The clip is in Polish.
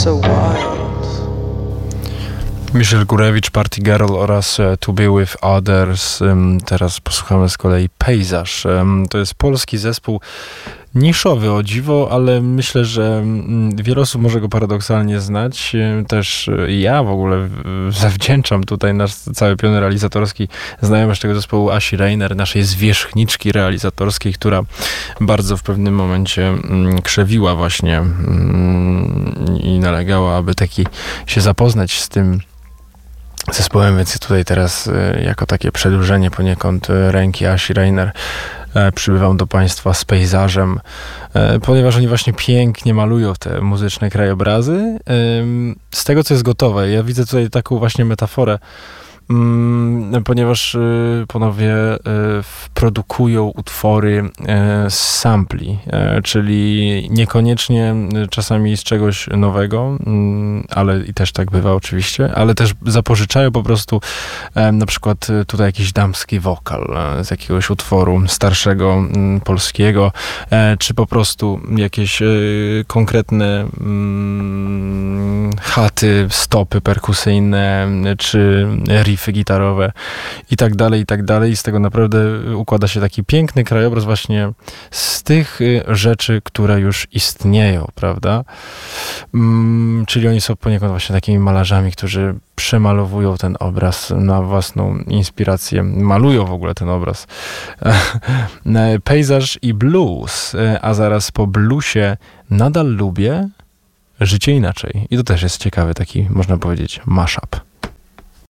So wild. Michel Gurewicz, Party Girl oraz To Be With Others. Teraz posłuchamy z kolei Pejzaż. To jest polski zespół niszowy, o dziwo, ale myślę, że wiele osób może go paradoksalnie znać. Też ja w ogóle zawdzięczam tutaj nasz cały pion realizatorski znajomość tego zespołu Asi Reiner, naszej zwierzchniczki realizatorskiej, która bardzo w pewnym momencie krzewiła właśnie i nalegała, aby taki się zapoznać z tym zespołem, więc tutaj teraz jako takie przedłużenie poniekąd ręki Asi Reiner przybywam do Państwa z Pejzażem, ponieważ oni właśnie pięknie malują te muzyczne krajobrazy. Z tego, co jest gotowe, ja widzę tutaj taką właśnie metaforę, ponieważ panowie produkują utwory z sampli, czyli niekoniecznie czasami z czegoś nowego, ale i też tak bywa oczywiście, ale też zapożyczają po prostu na przykład tutaj jakiś damski wokal z jakiegoś utworu starszego polskiego, czy po prostu jakieś konkretne chaty, stopy perkusyjne, czy riffy gitarowe i tak dalej, i tak dalej. I z tego naprawdę układa się taki piękny krajobraz właśnie z tych rzeczy, które już istnieją, prawda? Czyli oni są poniekąd właśnie takimi malarzami, którzy przemalowują ten obraz na własną inspirację. Malują w ogóle ten obraz. Pejzaż i blues, a zaraz po bluesie nadal lubię Życie inaczej. I to też jest ciekawy taki, można powiedzieć, mashup.